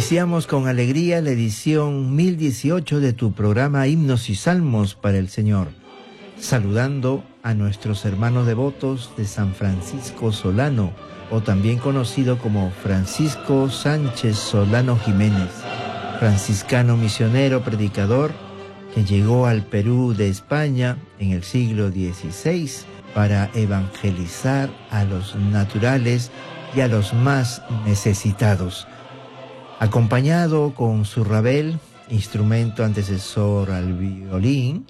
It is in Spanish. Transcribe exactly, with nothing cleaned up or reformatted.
Iniciamos con alegría la edición mil dieciocho de tu programa Himnos y Salmos para el Señor, saludando a nuestros hermanos devotos de San Francisco Solano, o también conocido como Francisco Sánchez Solano Jiménez, franciscano misionero predicador que llegó al Perú de España en el siglo dieciséis para evangelizar a los naturales y a los más necesitados. Acompañado con su rabel, instrumento antecesor al violín,